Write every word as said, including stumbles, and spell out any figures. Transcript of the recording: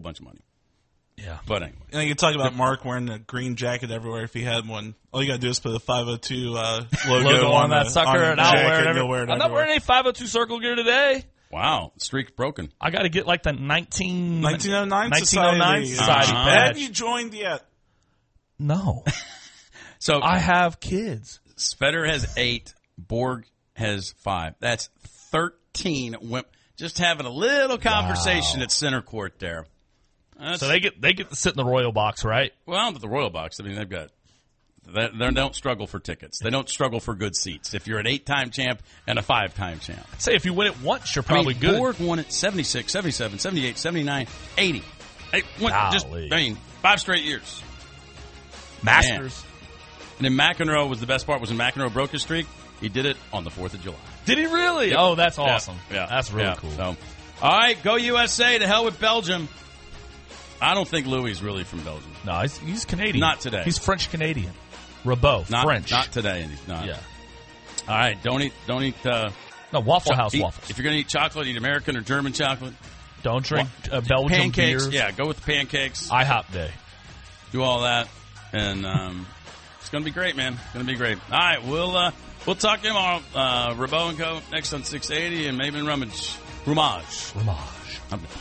bunch of money. Yeah. But anyway. And you can talk about Mark wearing a green jacket everywhere if he had one. All you got to do is put a five oh two uh, logo, Logo on, on that the, sucker, on and the I'll jacket, wear it. and Every, you'll wear it I'm not everywhere. wearing any five oh two Circle gear today. Wow. Streak broken. I got to get like the nineteen nineteen oh nine nineteen oh nine Society. Society Uh-huh. badge. Have you joined yet? No. So I have kids. Speder has eight. Borg has five. That's thirteen. Just having a little conversation Wow. at center court there. That's, So they get they get to sit in the Royal box, right? well, but the Royal Box, I mean, they've got, they, they don't struggle for tickets. They don't struggle for good seats. If you're an eight-time champ and a five-time champ. Say if you win it once, you're probably I mean, good. Borg won it seventy-six, seventy-seven, seventy-eight, seventy-nine, eighty. It went just, Golly. I mean, five straight years. Masters. And then McEnroe was the best part, was when McEnroe broke his streak, he did it on the fourth of July. Did he really? Yep. Oh, that's awesome. Yeah, yeah, That's really yeah. cool. So, all right, go U S A. To hell with Belgium. I don't think Louis is really from Belgium. No, he's, he's Canadian. Not today. He's French-Canadian. Rabot, Not, French. Not today. He's not. Yeah. All right, don't eat. Don't eat. Uh, No, Waffle House eat- waffles. If you're going to eat chocolate, eat American or German chocolate. Don't drink uh, Belgian Pancakes. beers. Yeah, go with the pancakes. IHOP day. Do all that, and um, it's going to be great, man. It's going to be great. All right, we'll uh, we'll talk to you tomorrow. Uh, Rabot and Co. next on six eighty, and maybe in Rummage. Rumage. Ramage.